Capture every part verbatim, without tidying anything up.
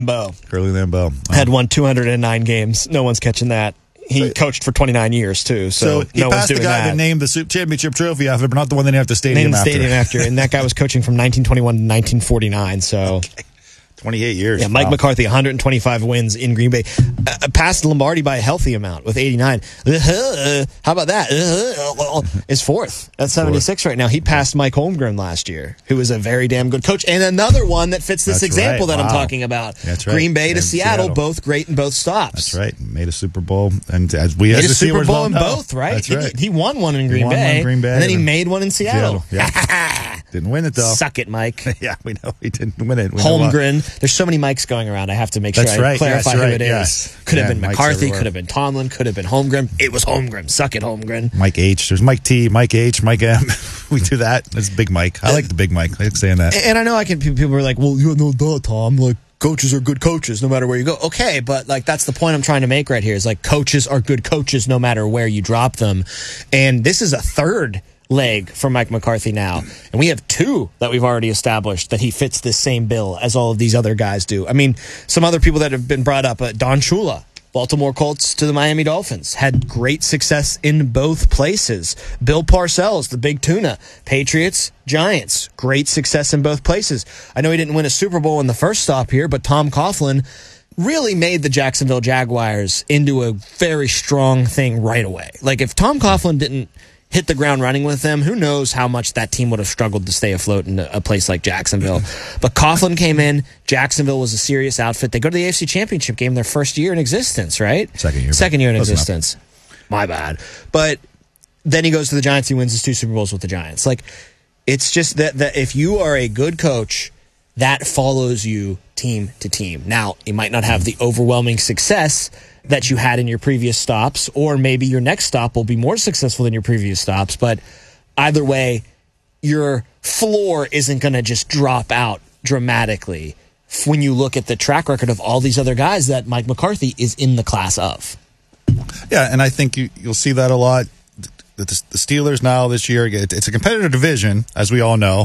Bo. Curly Lambeau. Wow. Had won two hundred nine games. No one's catching that. He coached for twenty-nine years, too, so, so he no one's passed the doing guy that. that named the Super championship trophy after, but not the one they named the stadium Named the after. stadium after, and that guy was coaching from nineteen twenty-one to nineteen forty-nine, so... Okay. twenty-eight years. Yeah, Mike wow. McCarthy, one hundred twenty-five wins in Green Bay. Uh, passed Lombardi by a healthy amount with eighty-nine. Uh, how about that? Uh, is fourth at seventy-six right now. He passed Mike Holmgren last year, who is a very damn good coach. And another one that fits this That's example right. that Wow. I'm talking about. That's right. Green Bay to And Seattle, Seattle, both great in both stops. That's right. Made a Super Bowl. And as we Made as a the Super Steelers Bowl well in know. both, right? That's right. He, he won one in He Green won Bay, one in Green Bay, and then he and made one in Seattle. Seattle, Didn't win it, though. Suck it, Mike. Yeah, we know he didn't win it. We know why. Holmgren. There's so many Mikes going around. I have to make sure That's I right. clarify Yes, who right. it is. Yes. Could have Yeah, been Mike's McCarthy. everywhere. Could have been Tomlin. Could have been Holmgren. It was Holmgren. Suck it, Holmgren. Mike H. There's Mike T, Mike H, Mike M. We do that. That's Big Mike. I like the Big Mike. I like saying that. And I know I can. People are like, "Well, you know, duh, Tom. Like, coaches are good coaches no matter where you go." Okay, but like that's the point I'm trying to make right here. Is like coaches are good coaches no matter where you drop them, and this is a third leg for Mike McCarthy now, and we have two that we've already established that he fits this same bill as all of these other guys do. I mean, some other people that have been brought up: uh, Don Shula. Baltimore Colts to the Miami Dolphins. Had great success in both places. Bill Parcells, the big tuna. Patriots, Giants. Great success in both places. I know he didn't win a Super Bowl in the first stop here, but Tom Coughlin really made the Jacksonville Jaguars into a very strong thing right away. Like, if Tom Coughlin didn't hit the ground running with them, who knows how much that team would have struggled to stay afloat in a place like Jacksonville. But Coughlin came in. Jacksonville was a serious outfit. They go to the A F C Championship game their first year in existence, right? Second year. Second year in Close existence. My bad. But then he goes to the Giants. He wins his two Super Bowls with the Giants. Like, it's just that, that if you are a good coach, that follows you team to team. Now, you might not have the overwhelming success that you had in your previous stops, or maybe your next stop will be more successful than your previous stops, but either way, your floor isn't going to just drop out dramatically when you look at the track record of all these other guys that Mike McCarthy is in the class of. Yeah, and I think you, you'll see that a lot. The, the, the Steelers now this year, it's a competitive division, as we all know.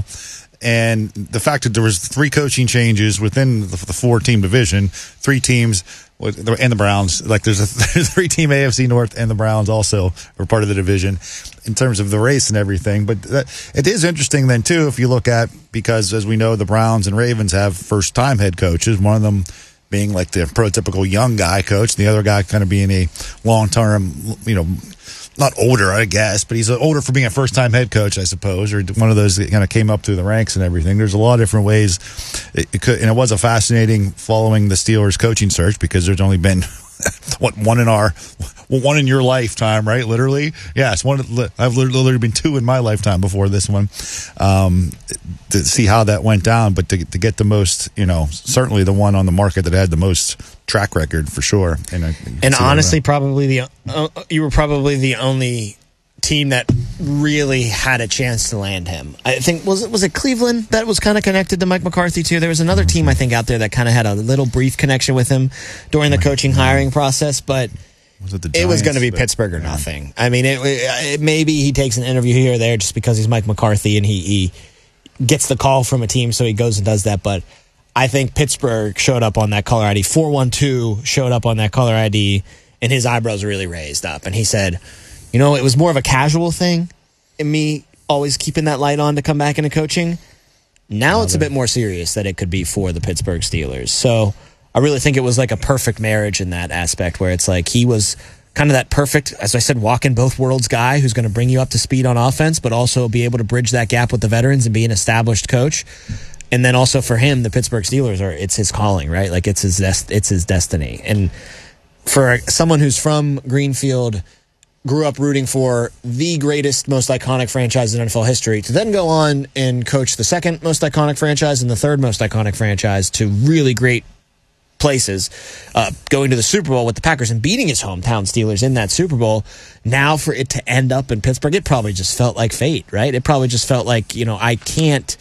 And the fact that there was three coaching changes within the, the four-team division, three teams, and the Browns, like there's a three-team A F C North, and the Browns also are part of the division in terms of the race and everything. But that, it is interesting then, too, if you look at, because as we know, the Browns and Ravens have first-time head coaches, one of them being like the prototypical young guy coach, the other guy kind of being a long-term, you know, not older, I guess, but he's older for being a first-time head coach, I suppose, or one of those that kind of came up through the ranks and everything. There's a lot of different ways. It, it could, and it was a fascinating following the Steelers coaching search, because there's only been what one in our, well, one in your lifetime, right? Literally, yes. One. I've literally been two in my lifetime before this one. Um, to see how that went down, but to, to get the most, you know, certainly the one on the market that had the most track record for sure. And, I, and honestly, probably the uh, you were probably the only team that really had a chance to land him. I think was it was it Cleveland that was kind of connected to Mike McCarthy too. There was another mm-hmm. team I think out there that kind of had a little brief connection with him during the coaching hiring process, but was it, the Giants, it was going to be but, Pittsburgh or yeah. nothing. I mean, it, it, maybe he takes an interview here or there just because he's Mike McCarthy and he, he gets the call from a team, so he goes and does that. But I think Pittsburgh showed up on that caller I D. four one two showed up on that caller I D, and his eyebrows really raised up. And he said, you know, it was more of a casual thing in me always keeping that light on to come back into coaching. Now it's a bit more serious that it could be for the Pittsburgh Steelers. So I really think it was like a perfect marriage in that aspect, where it's like he was kind of that perfect, as I said, walk in both worlds guy who's going to bring you up to speed on offense, but also be able to bridge that gap with the veterans and be an established coach. And then also for him, the Pittsburgh Steelers are, it's his calling, right? Like it's his, des- it's his destiny. And for someone who's from Greenfield, grew up rooting for the greatest, most iconic franchise in N F L history, to then go on and coach the second most iconic franchise and the third most iconic franchise to really great places, uh, going to the Super Bowl with the Packers and beating his hometown Steelers in that Super Bowl. Now for it to end up in Pittsburgh, it probably just felt like fate, right? It probably just felt like, you know, I can't,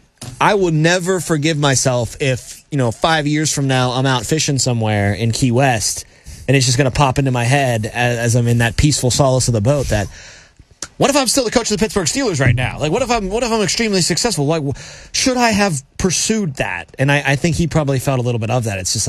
I will never forgive myself if, you know, five years from now I'm out fishing somewhere in Key West and it's just going to pop into my head as, as I'm in that peaceful solace of the boat that What if I'm still the coach of the Pittsburgh Steelers right now? Like, what if I'm what if I'm extremely successful? Like, should I have pursued that? And I, I think he probably felt a little bit of that. It's just